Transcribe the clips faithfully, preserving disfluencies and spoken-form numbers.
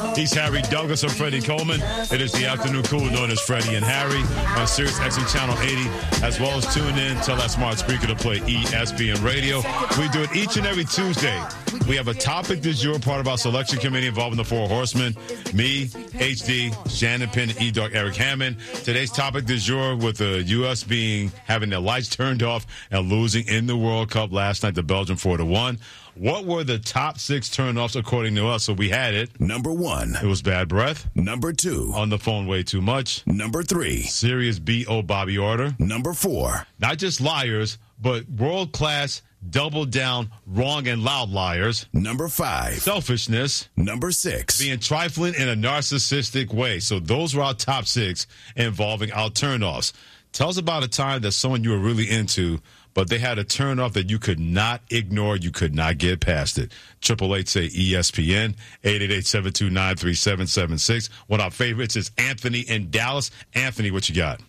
He's Harry Douglas and Freddie Coleman. It is the afternoon cool known as Freddie and Harry on Sirius X M Channel eighty, as well as tune in, tell that smart speaker to play E S P N Radio. We do it each and every Tuesday. We have a topic du jour, part of our selection committee involving the Four Horsemen. Me, H D, Shannon Penn, E-Dog, Eric Hammond. Today's topic du jour with the U S being having their lights turned off and losing in the World Cup last night to Belgium four to one. What were the top six turnoffs according to us? So we had it. Number one. It was bad breath. Number two. On the phone way too much. Number three. Serious B O Bobby Order. Number four. Not just liars, but world-class, double-down, wrong and loud liars. Number five. Selfishness. Number six. Being trifling in a narcissistic way. So those were our top six involving our turnoffs. Tell us about a time that someone you were really into, but they had a turnoff that you could not ignore. You could not get past it. Triple eight say E S P N, eight eight eight, seven two nine, three seven seven six. One of our favorites is Anthony in Dallas. Anthony, what you got?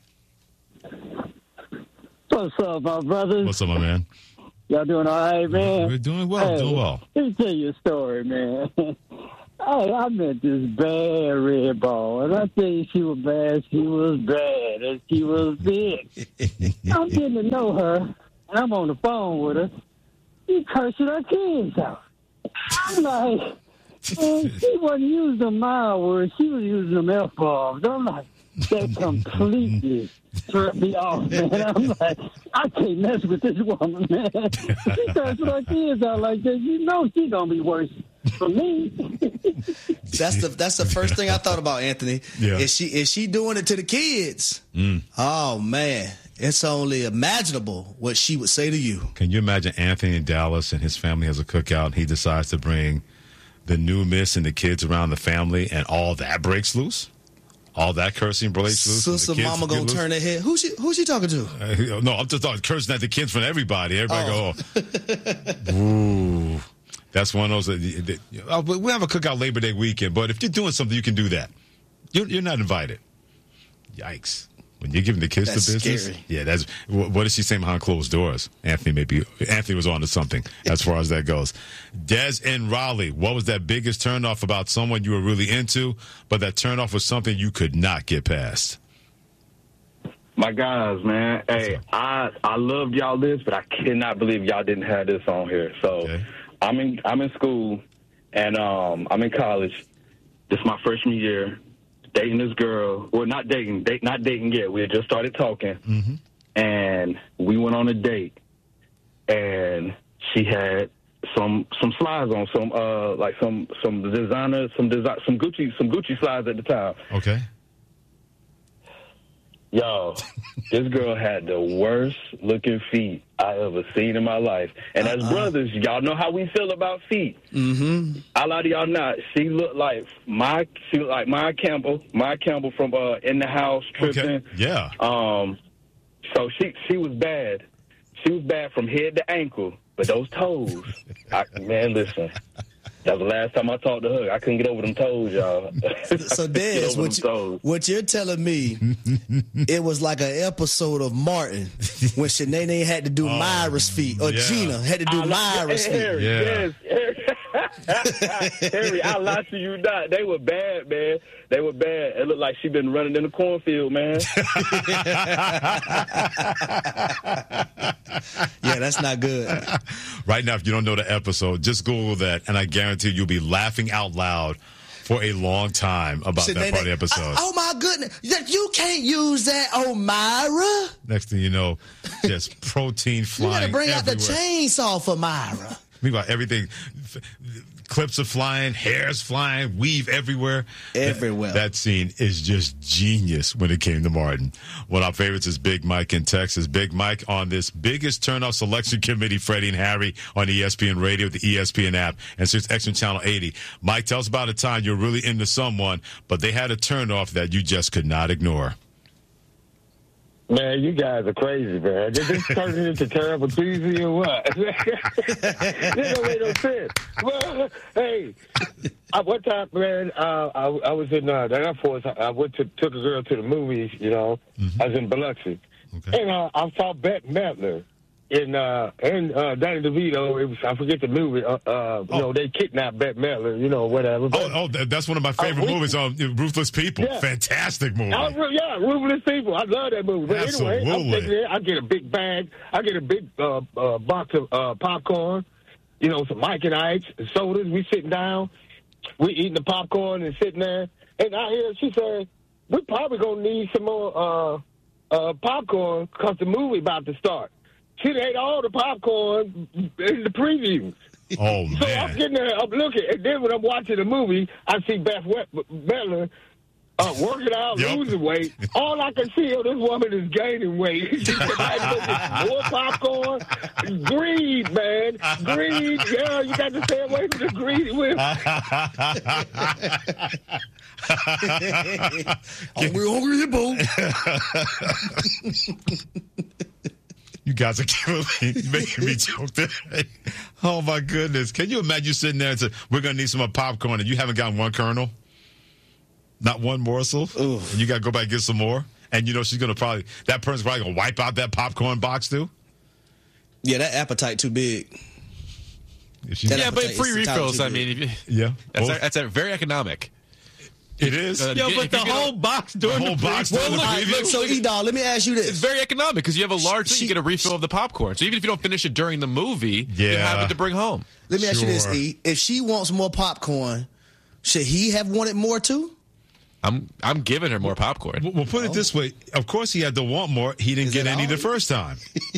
What's up, my brothers? What's up, my man? Y'all doing all right, man? We're doing well, hey, doing well. Let me tell you a story, man. Hey, I met this bad red ball, and I tell you, she was bad. She was bad, and she was big. I'm getting to know her, and I'm on the phone with her. She cursing her kids out. I'm like, man, she wasn't using the mild words. She was using them F-bombs. I'm like, that completely turned me off, man. I'm like, I can't mess with this woman, man. She cursing her kids out like that. You know she's going to be worse for me. That's the that's the first thing I thought about, Anthony. Yeah. Is she is she doing it to the kids? Mm. Oh man, it's only imaginable what she would say to you. Can you imagine Anthony in Dallas and his family has a cookout and he decides to bring the new miss and the kids around the family and all that breaks loose? All that cursing breaks loose? Sister Mama gonna turn her head. Who's she who's she talking to? Uh, no, I'm just talking cursing at the kids from everybody. Everybody Oh. go, oh. Ooh. That's one of those. That, that, uh, we have a cookout Labor Day weekend, but if you're doing something, you can do that. You're, you're not invited. Yikes! When you're giving the kids That's the business, scary. yeah. That's what, what is she saying behind closed doors? Anthony maybe Anthony was on to something as far as that goes. Des in Raleigh, what was that biggest turnoff about someone you were really into, but that turnoff was something you could not get past? My guys, man. Hey, I I loved y'all this, but I cannot believe y'all didn't have this on here. So. Okay. I'm in I'm in school, and um, I'm in college. This is my freshman year, dating this girl. Well, not dating, date, not dating yet. We had just started talking, Mm-hmm. and we went on a date. And she had some some slides on, some uh like some some designer, some design, some Gucci, some Gucci slides at the time. Okay. Yo, this girl had the worst looking feet I ever seen in my life. And as Uh-uh. brothers, y'all know how we feel about feet. Mm-hmm. I lie to y'all not. She looked like my she looked like Maya Campbell, Maya Campbell from uh, In the House tripping. Okay. Yeah. Um, so she she was bad. She was bad from head to ankle, but those toes, I, man, listen. That was the last time I talked to her. I couldn't get over them toes, y'all. So, Get Des, over what, them you, toes. what you're telling me, it was like an episode of Martin when Shanae had to do Oh, Myra's feet, or yeah. Gina had to do I lie- Myra's feet. Harry, Yeah. yes, Harry. Harry, I lie to you not. They were bad, man. They were bad. It looked like she been running in the cornfield, man. Yeah, that's not good. Right now, if you don't know the episode, just Google that, and I guarantee you'll be laughing out loud for a long time about Shanae, that part of the episode. Oh, my goodness. That- You can't use that, oh, Myra. Next thing you know, just protein You flying got to bring out the everywhere. chainsaw for Myra. Meanwhile, everything, f- clips are flying, hair's flying, weave everywhere. Everywhere. That, that scene is just genius when it came to Martin. One of our favorites is Big Mike in Texas. Big Mike on this biggest turnout selection committee, Freddie and Harry on E S P N Radio, the E S P N app, and Sirius X M Channel eighty. Mike, tell us about a time you're really into someone, but they had a turnoff that you just could not ignore. Man, you guys are crazy, man. Did this turn into terrible Tuesday or what? This don't make no sense. Well, hey, I, one time, man, uh, I, I was in uh, the Air Force. I, I went to took a girl to the movies. You know, Mm-hmm. I was in Biloxi, Okay. and uh, I saw Bette Midler, and uh, and uh, Danny DeVito. It was, I forget the movie. Uh, uh, you Oh. know, they kidnapped Bette Midler. You know, whatever. But, Oh, oh, that- that's one of my favorite we- movies. Um, Ruthless People, Yeah. fantastic movie. I, re- yeah, Ruthless People. I love that movie. But anyway, I'm Absolutely. thinking there, I get a big bag. I get a big uh, uh, box of uh, popcorn. You know, some Mike and Ike's, sodas. We sitting down. We eating the popcorn and sitting there. And I hear she say, "We're probably gonna need some more uh, uh, popcorn because the movie about to start." She ate all the popcorn in the previews. Oh So I'm man, getting there, I'm looking, and then when I'm watching the movie, I see Beth Midler uh, working out, Yep. losing weight. All I can see of this woman is gaining weight. She said, "I more popcorn, greed, man, greed. Yeah, you got to stay away from the greedy women." Hungry, hungry, boo. you guys are killing me, making me joke today. Oh my goodness, can you imagine you sitting there and say, "We're gonna need some more popcorn," and you haven't gotten one kernel, not one morsel, Oof. and you got to go back and get some more, and you know she's gonna probably that person's probably gonna wipe out that popcorn box too. Yeah, that appetite too big. If she, That Yeah, but appetite free is refills. I entirely mean, if you, yeah, that's Well, a, that's a very economic. it is. Uh, Yo, If but you the get a- whole box during The whole the box pre- during Well, the look, preview. look, So, E-Dog, let me ask you It's this. very economic because you have a large thing, She- you get a refill of the popcorn. So even if you don't finish it during the movie, you Yeah. have it to bring home. Let me ask you this, Sure. E. If she wants more popcorn, should he have wanted more too? I'm I'm giving her more popcorn. Well, put it this way: of course, he had to want more. He didn't Is get it any all? the first time.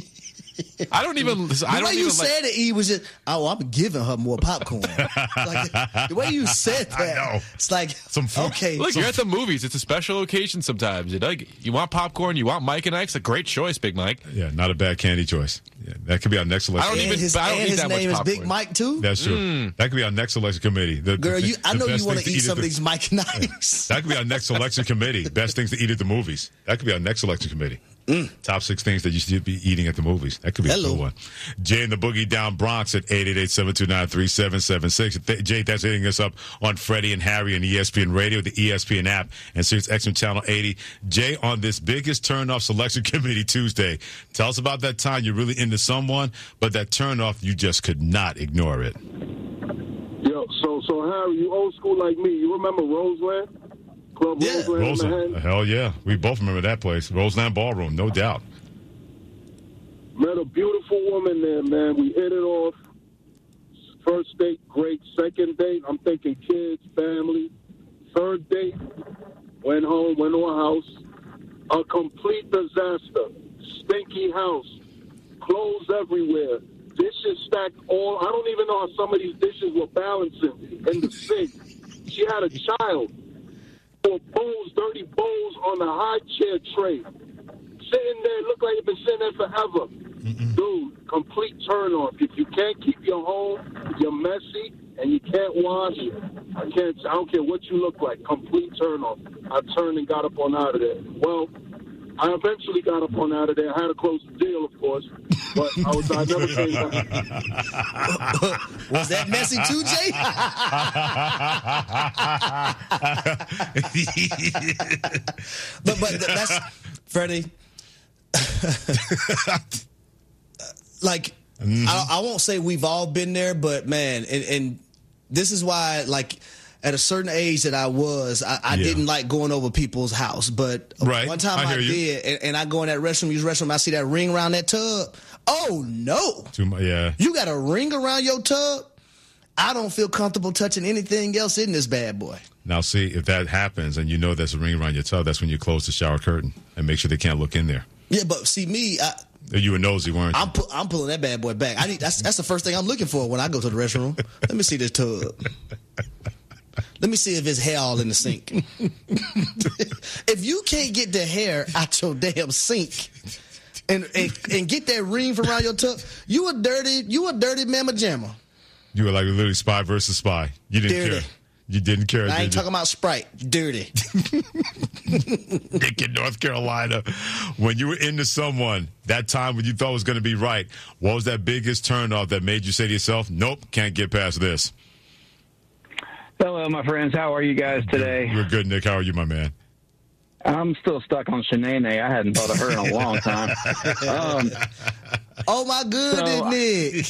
I don't even. The I way don't you even like. said it, E, was just, oh, I'm giving her more popcorn. Like, the way you said that, I know. it's like, Some food- okay. Look, so- you're at the movies. It's a special occasion sometimes. You like, you want popcorn, you want Mike and Ike's. A great choice, Big Mike. Yeah, not a bad candy choice. Yeah, that could be our next selection. I don't and even- his, I don't and need his that much name is Big popcorn. Mike too. That's true. That could be our next selection committee. The, Girl, the, you, I the know best you want things to eat at some the- of these Mike and Ike's. That could be our next selection committee. Best things to eat at the movies. That could be our next selection committee. Top six things that you should be eating at the movies. That could be Hello. a good one. Jay and the Boogie Down Bronx at eight eight eight, seven two nine, three seven seven six. Th- Jay, that's hitting us up on Freddie and Harry and E S P N Radio, the E S P N app, and Sirius X M Channel eighty. Jay, on this biggest turn-off selection committee Tuesday, tell us about that time you're really into someone, but that turn-off, you just could not ignore it. Yo, so so Harry, you old school like me. You remember Roseland? Club Yeah. Roseland in Roseland. Manhattan? Hell yeah. We both remember that place. Roseland Ballroom, no doubt. Met a beautiful woman there, man. We hit it off. First date, great. Second date, I'm thinking kids, family. Third date, went home, went to a house. A complete disaster. Stinky house. Clothes everywhere. Dishes stacked all. I don't even know how some of these dishes were balancing in the sink. She had a child. Or bowls, dirty bowls on the high chair tray. Sitting there, looked like you've been sitting there forever. Mm-mm. Dude, complete turn on. If you can't keep your home, if you're messy and you can't wash, I can't. I don't care what you look like. Complete turn on. I turned and got up on out of there. Well, I eventually got up on out of there. I had to close the deal, of course, but I was. I never came back. Was that messy too, Jay? but but th- that's Freddie. like Mm-hmm. I, I won't say we've all been there, but man, and, and this is why, like, at a certain age that I was, I, I Yeah. didn't like going over people's house. But Right. one time I I, hear you. did, and, and I go in that restroom, use the restroom, I see that ring around that tub. Oh no! Too much, yeah. You got a ring around your tub? I don't feel comfortable touching anything else in this bad boy. Now, see, if that happens and you know there's a ring around your tub, that's when you close the shower curtain and make sure they can't look in there. Yeah, but see me, I, You were nosy, weren't you? I'm pu- I'm pulling that bad boy back. I need that's that's the first thing I'm looking for when I go to the restroom. Let me see this tub. Let me see if it's hair all in the sink. If you can't get the hair out your damn sink and, and and get that ring from around your tub, you a dirty you a dirty mamma jamma. You were like literally spy versus spy. You didn't Dirty. care. You didn't care. I ain't did you? talking about Sprite. Dirty. Nick in North Carolina. When you were into someone, that time when you thought was going to be right, what was that biggest turnoff that made you say to yourself, nope, can't get past this? Hello, my friends. How are you guys today? We're good, Nick. How are you, my man? I'm still stuck on Shanae. I hadn't thought of her in a long time. Um, Oh, my goodness, So, Nick.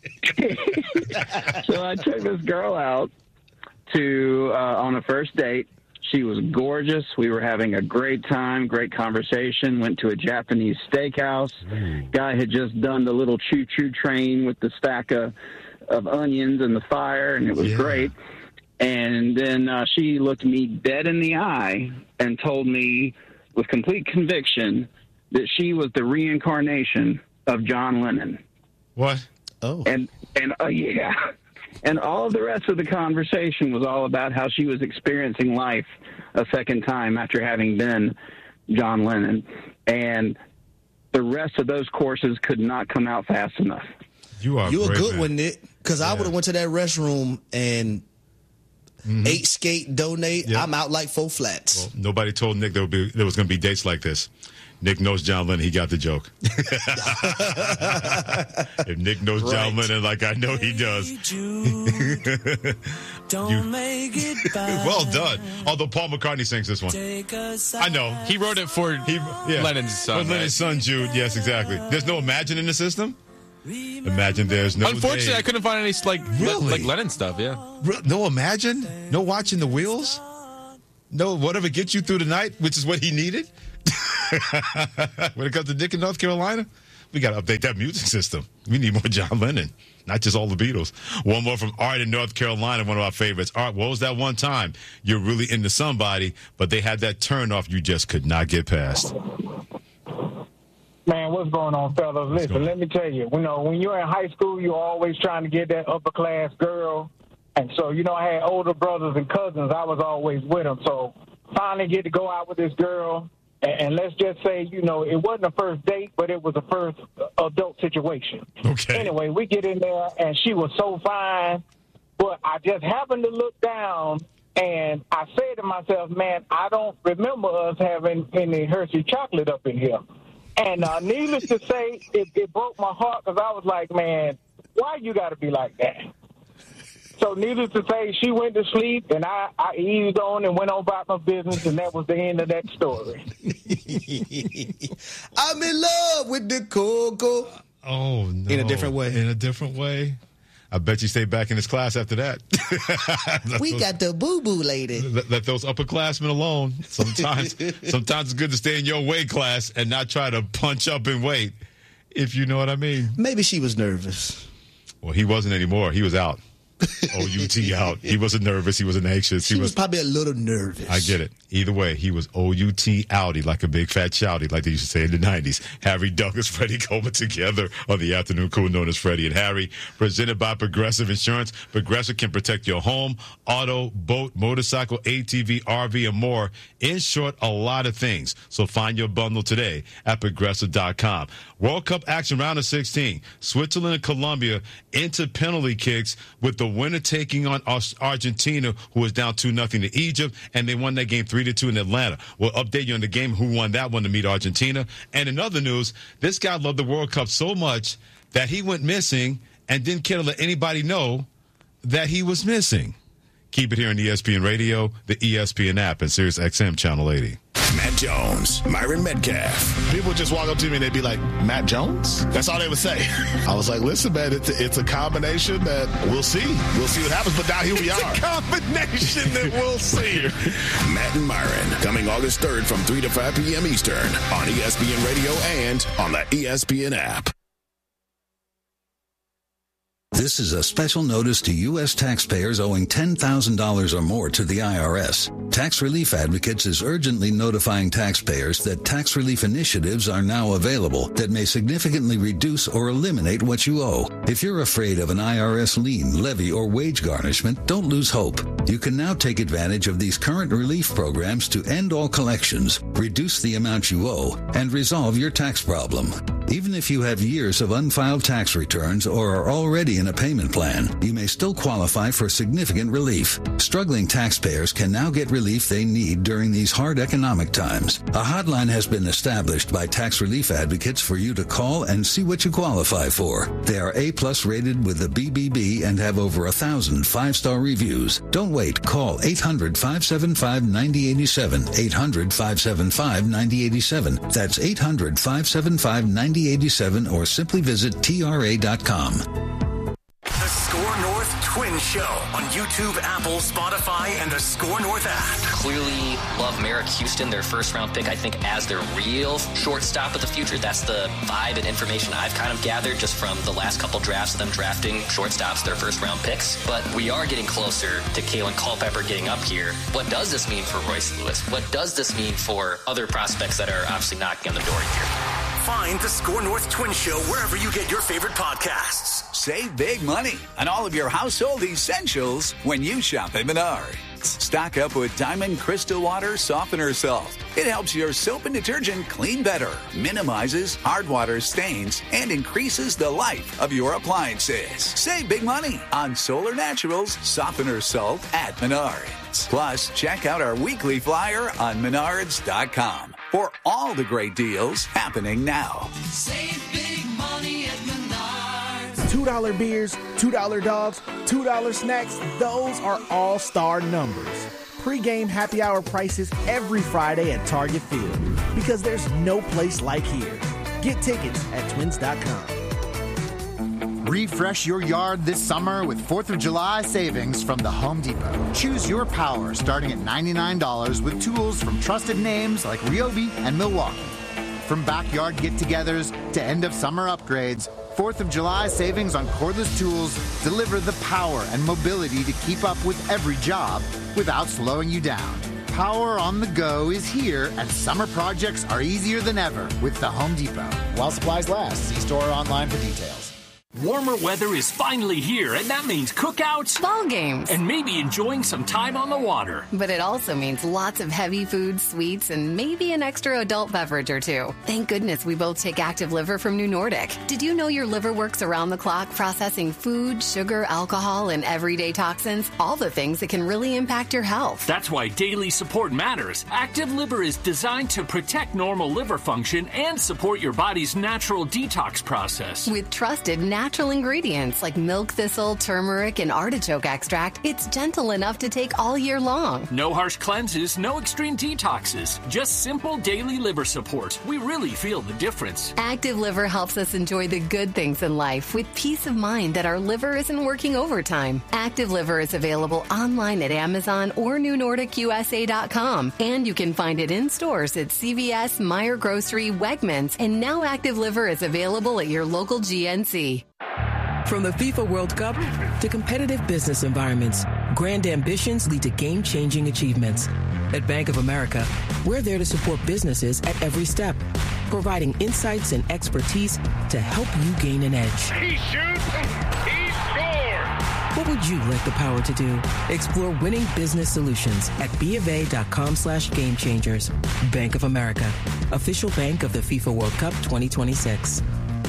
So I took this girl out to uh, on a first date. She was gorgeous. We were having a great time, great conversation. Went to a Japanese steakhouse. Mm. Guy had just done the little choo-choo train with the stack of, of onions and the fire, and it was yeah. great. And then uh, she looked me dead in the eye and told me with complete conviction that she was the reincarnation of John Lennon. What? Oh. And, and uh, yeah. And all of the rest of the conversation was all about how she was experiencing life a second time after having been John Lennon. And the rest of those courses could not come out fast enough. You are You a good man. one, Nick. Because yeah. I would have went to that restroom and mm-hmm. ate, skate, donate. Yep. I'm out like four flats. Well, nobody told Nick there, would be, there was going to be dates like this. Nick knows John Lennon. He got the joke. If Nick knows right. John Lennon like I know he does. Don't you, make it bad. Well done. Although Paul McCartney sings this one. I know. He wrote it for he, yeah. Lennon's son. For Lennon's son, Jude. Yes, exactly. There's no Imagine in the system? Imagine there's no Unfortunately, day. I couldn't find any like, really? like Lennon stuff, yeah. No Imagine? No Watching the Wheels? No whatever gets you through the night, which is what he needed? When it comes to Nick in North Carolina, we got to update that music system. We need more John Lennon, not just all the Beatles. One more from Art in North Carolina, one of our favorites. Art, what was that one time you're really into somebody, but they had that turn off you just could not get past? Man, what's going on, fellas? Listen, let me tell you, you know, when you're in high school, you're always trying to get that upper class girl. And so, you know, I had older brothers and cousins. I was always with them. So finally get to go out with this girl. And, and let's just say, you know, it wasn't a first date, but it was a first adult situation. Okay. Anyway, we get in there, and she was so fine. But I just happened to look down, and I said to myself, man, I don't remember us having any Hershey chocolate up in here. And uh, needless to say, it, it broke my heart because I was like, man, why you got to be like that? So needless to say, she went to sleep, and I, I eased on and went on about my business, and that was the end of that story. I'm in love with the cocoa. Oh, no. In a different way. In a different way. I bet you stayed back in his class after that. We those, got the boo-boo lady. Let, let those upperclassmen alone. Sometimes, sometimes it's good to stay in your weight class and not try to punch up in weight, if you know what I mean. Maybe she was nervous. Well, he wasn't anymore. He was out. O U T out. He wasn't nervous. He wasn't anxious. She he was, was probably a little nervous. I get it. Either way, he was O U T outy, like a big fat shouty, like they used to say in the nineties. Harry Douglas, Freddie Coleman together on the afternoon crew known as Freddie and Harry. Presented by Progressive Insurance. Progressive can protect your home, auto, boat, motorcycle, A T V, R V, and more. In short, a lot of things. So find your bundle today at Progressive dot com. World Cup action round of sixteen. Switzerland and Colombia into penalty kicks with the winner taking on Argentina, who was down two nothing to Egypt, and they won that game three to two in Atlanta. We'll update you on the game, who won that one to meet Argentina. And in other news, this guy loved the World Cup so much that he went missing and didn't care to let anybody know that he was missing. Keep it here on E S P N Radio, the E S P N app, and Sirius X M Channel eighty. Matt Jones, Myron Metcalf. People just walk up to me and they'd be like, Matt Jones? That's all they would say. I was like, listen, man, it's a, it's a combination that we'll see. We'll see what happens. But now here we it's are. It's a combination that we'll see. Matt and Myron, coming August third from three to five p.m. Eastern on E S P N Radio and on the E S P N app. This is a special notice to U S taxpayers owing ten thousand dollars or more to the I R S. Tax Relief Advocates is urgently notifying taxpayers that tax relief initiatives are now available that may significantly reduce or eliminate what you owe. If you're afraid of an I R S lien, levy, or wage garnishment, don't lose hope. You can now take advantage of these current relief programs to end all collections, reduce the amount you owe, and resolve your tax problem. Even if you have years of unfiled tax returns or are already in a payment plan, you may still qualify for significant relief. Struggling taxpayers can now get relief they need during these hard economic times. A hotline has been established by Tax Relief Advocates for you to call and see what you qualify for. They are A-plus rated with the B B B and have over a thousand five-star reviews. Don't wait. Call eight hundred, five seven five, nine zero eight seven. eight hundred, five seven five, nine zero eight seven. That's eight hundred, five seven five, nine zero eight seven. eighty eighty-seven or simply visit T R A dot com. The Score North Twin Show on YouTube, Apple, Spotify, and the Score North app. Clearly love Merrick Houston, their first round pick, I think, as their real shortstop of the future. That's the vibe and information I've kind of gathered just from the last couple drafts of them drafting shortstops, their first round picks. But we are getting closer to Kalen Culpepper getting up here. What does this mean for Royce Lewis? What does this mean for other prospects that are obviously knocking on the door here? Find the Score North Twin Show wherever you get your favorite podcasts. Save big money on all of your household essentials when you shop at Menards. Stock up with Diamond Crystal Water Softener Salt. It helps your soap and detergent clean better, minimizes hard water stains, and increases the life of your appliances. Save big money on Solar Naturals Softener Salt at Menards. Plus, check out our weekly flyer on menards dot com for all the great deals happening now. Save big money at Menards. two dollar beers, two dollar dogs, two dollar snacks, those are all-star numbers. Pre-game happy hour prices every Friday at Target Field, because there's no place like here. Get tickets at twins dot com. Refresh your yard this summer with fourth of July savings from the Home Depot. Choose your power starting at ninety-nine dollars with tools from trusted names like Ryobi and Milwaukee. From backyard get-togethers to end-of-summer upgrades, fourth of July savings on cordless tools deliver the power and mobility to keep up with every job without slowing you down. Power on the go is here, and summer projects are easier than ever with the Home Depot. While supplies last, see store or online for details. Warmer weather is finally here, and that means cookouts, ball games, and maybe enjoying some time on the water. But it also means lots of heavy food, sweets, and maybe an extra adult beverage or two. Thank goodness we both take Active Liver from New Nordic. Did you know your liver works around the clock processing food, sugar, alcohol, and everyday toxins? All the things that can really impact your health. That's why daily support matters. Active Liver is designed to protect normal liver function and support your body's natural detox process. With trusted natural Natural ingredients like milk thistle, turmeric, and artichoke extract, it's gentle enough to take all year long. No harsh cleanses, no extreme detoxes, just simple daily liver support. We really feel the difference. Active Liver helps us enjoy the good things in life with peace of mind that our liver isn't working overtime. Active Liver is available online at Amazon or new nordic U S A dot com, and you can find it in stores at C V S, Meijer Grocery, Wegmans, and now Active Liver is available at your local G N C. From the FIFA World Cup to competitive business environments, grand ambitions lead to game-changing achievements. At Bank of America, we're there to support businesses at every step, providing insights and expertise to help you gain an edge. He shoots, he scores! What would you like the power to do? Explore winning business solutions at BofA.com slash game changers. Bank of America, official bank of the FIFA World Cup twenty twenty-six.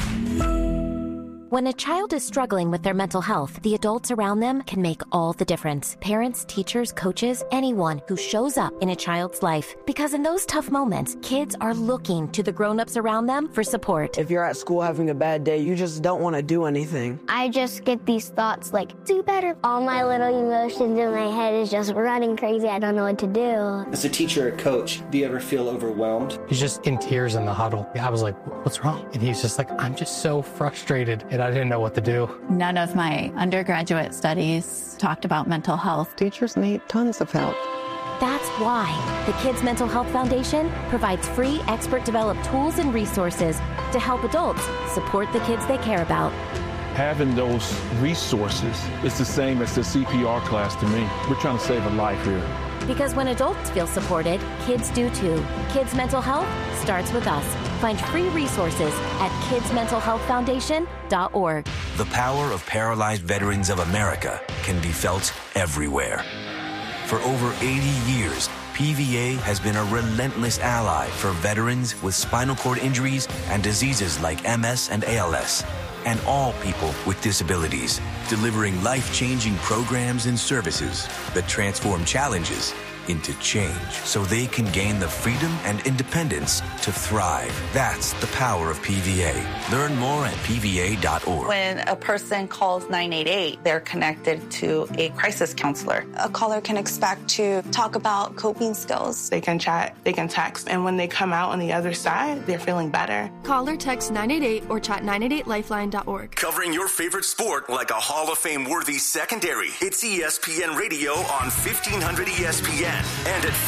When a child is struggling with their mental health, the adults around them can make all the difference. Parents, teachers, coaches, anyone who shows up in a child's life. Because in those tough moments, kids are looking to the grown-ups around them for support. If you're at school having a bad day, you just don't want to do anything. I just get these thoughts like, do better. All my little emotions in my head is just running crazy. I don't know what to do. As a teacher or coach, do you ever feel overwhelmed? He's just in tears in the huddle. I was like, what's wrong? And he's just like, I'm just so frustrated. And I didn't know what to do. None of my undergraduate studies talked about mental health. Teachers need tons of help. That's why the Kids Mental Health Foundation provides free expert-developed tools and resources to help adults support the kids they care about. Having those resources is the same as the C P R class to me. We're trying to save a life here. Because when adults feel supported, kids do too. Kids Mental Health starts with us. Find free resources at kids mental health foundation dot org. The power of Paralyzed Veterans of America can be felt everywhere. For over eighty years, P V A has been a relentless ally for veterans with spinal cord injuries and diseases like M S and A L S, and all people with disabilities, delivering life-changing programs and services that transform challenges into change so they can gain the freedom and independence to thrive. That's the power of P V A. Learn more at P V A dot org. When a person calls nine eight eight, they're connected to a crisis counselor. A caller can expect to talk about coping skills. They can chat, they can text, and when they come out on the other side, they're feeling better. Call or text nine eight eight or chat nine eight eight lifeline dot org. Covering your favorite sport like a Hall of Fame worthy secondary. It's E S P N Radio on fifteen hundred E S P N and at